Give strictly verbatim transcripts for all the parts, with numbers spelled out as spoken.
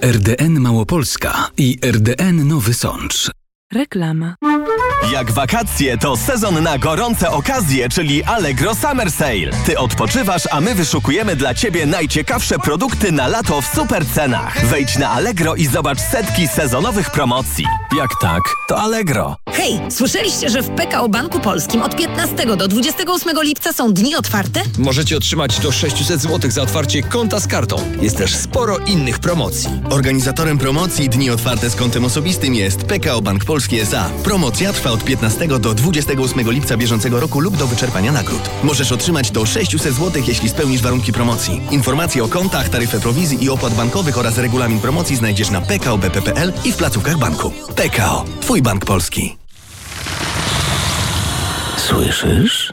R D N Małopolska i R D N Nowy Sącz. Reklama. Jak wakacje, to sezon na gorące okazje, czyli Allegro Summer Sale. Ty odpoczywasz, a my wyszukujemy dla Ciebie najciekawsze produkty na lato w super cenach. Wejdź na Allegro i zobacz setki sezonowych promocji. Jak tak, to Allegro. Hej, słyszeliście, że w P K O Banku Polskim od piętnastego do dwudziestego ósmego lipca są dni otwarte? Możecie otrzymać do sześćset złotych za otwarcie konta z kartą. Jest też sporo innych promocji. Organizatorem promocji Dni Otwarte z kontem osobistym jest P K O Bank Polski S A. Promocja trwa od piętnastego do dwudziestego ósmego lipca bieżącego roku lub do wyczerpania nagród. Możesz otrzymać do sześćset złotych, jeśli spełnisz warunki promocji. Informacje o kontach, taryfę prowizji i opłat bankowych oraz regulamin promocji znajdziesz na p k o b p kropka p l i w placówkach banku. P K O. Twój bank polski. Słyszysz?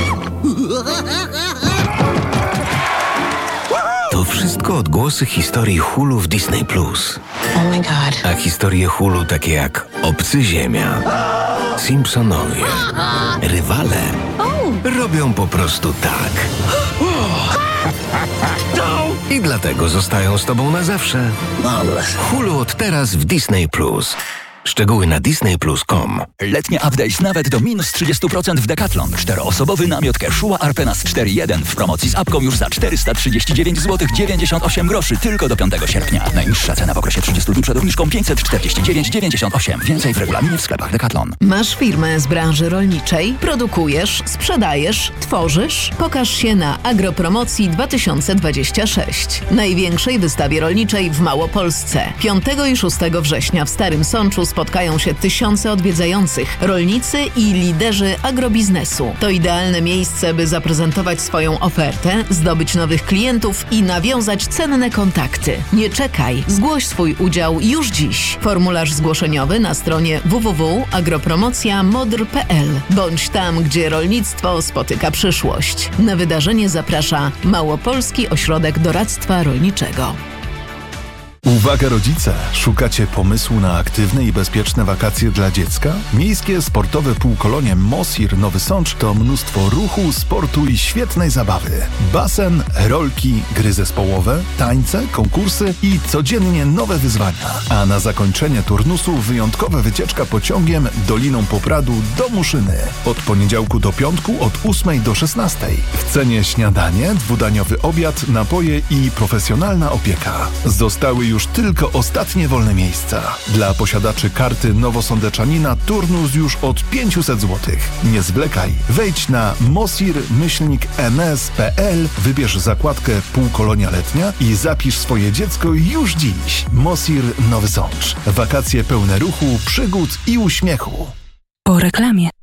To wszystko odgłosy historii Hulu w Disney Plus. Oh my god. A historie Hulu takie jak Obcy Ziemia, Simpsonowie, Rywale robią po prostu tak. I dlatego zostają z tobą na zawsze. Hulu od teraz w Disney Plus. Szczegóły na disney plus kropka com. Letnie update nawet do minus trzydzieści procent w Decathlon. Czteroosobowy namiot Quechua Arpenas cztery jeden w promocji z apką już za czterysta trzydzieści dziewięć złotych dziewięćdziesiąt osiem groszy tylko do piątego sierpnia. Najniższa cena w okresie trzydziestu dni przed obniżką pięćset czterdzieści dziewięć dziewięćdziesiąt osiem. Więcej w regulaminie w sklepach Decathlon. Masz firmę z branży rolniczej? Produkujesz, sprzedajesz, tworzysz? Pokaż się na Agropromocji dwa tysiące dwudziestym szóstym. Największej wystawie rolniczej w Małopolsce. piątego i szóstego września w Starym Sączu spotkają się tysiące odwiedzających, rolnicy i liderzy agrobiznesu. To idealne miejsce, by zaprezentować swoją ofertę, zdobyć nowych klientów i nawiązać cenne kontakty. Nie czekaj, zgłoś swój udział już dziś. Formularz zgłoszeniowy na stronie w w w kropka agropromocja modr kropka p l. Bądź tam, gdzie rolnictwo spotyka przyszłość. Na wydarzenie zaprasza Małopolski Ośrodek Doradztwa Rolniczego. Uwaga rodzice! Szukacie pomysłu na aktywne i bezpieczne wakacje dla dziecka? Miejskie sportowe półkolonie Mosir Nowy Sącz to mnóstwo ruchu, sportu i świetnej zabawy. Basen, rolki, gry zespołowe, tańce, konkursy i codziennie nowe wyzwania. A na zakończenie turnusu wyjątkowa wycieczka pociągiem Doliną Popradu do Muszyny. Od poniedziałku do piątku od ósmej do szesnastej. W cenie śniadanie, dwudaniowy obiad, napoje i profesjonalna opieka. Zostały już tylko ostatnie wolne miejsca. Dla posiadaczy karty nowosądeczanina turnus już od pięćset złotych. Nie zwlekaj. Wejdź na mosir myślnik n s kropka p l, wybierz zakładkę Półkolonia Letnia i zapisz swoje dziecko już dziś. Mosir Nowy Sącz. Wakacje pełne ruchu, przygód i uśmiechu. Po reklamie.